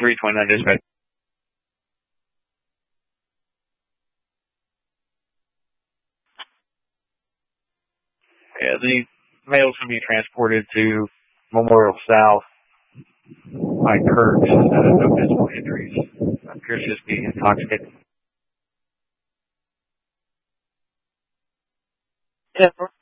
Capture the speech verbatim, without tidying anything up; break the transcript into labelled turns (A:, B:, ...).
A: three twenty-nine dispatch. Yeah, the male's going to be transported to Memorial South by Kirk's. Uh, no physical injuries. Appears to just be intoxicated. Yeah,